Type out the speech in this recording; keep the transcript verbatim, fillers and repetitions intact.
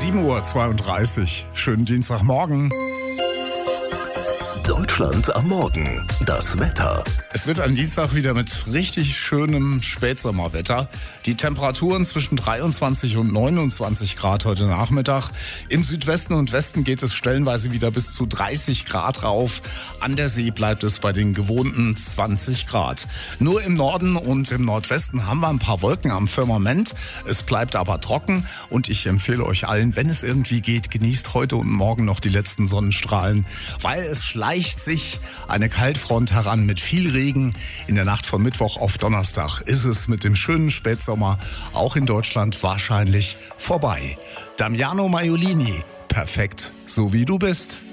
sieben Uhr zweiunddreißig. Schönen Dienstagmorgen. Deutschland am Morgen. Das Wetter. Es wird am Dienstag wieder mit richtig schönem Spätsommerwetter. Die Temperaturen zwischen dreiundzwanzig und neunundzwanzig Grad heute Nachmittag. Im Südwesten und Westen geht es stellenweise wieder bis zu dreißig Grad rauf. An der See bleibt es bei den gewohnten zwanzig Grad. Nur im Norden und im Nordwesten haben wir ein paar Wolken am Firmament. Es bleibt aber trocken und ich empfehle euch allen, wenn es irgendwie geht, genießt heute und morgen noch die letzten Sonnenstrahlen, weil es schleicht sich eine Kaltfront heran mit viel Regen. In der Nacht von Mittwoch auf Donnerstag ist es mit dem schönen Spätsommer auch in Deutschland wahrscheinlich vorbei. Damiano Maiolini, perfekt, so wie du bist.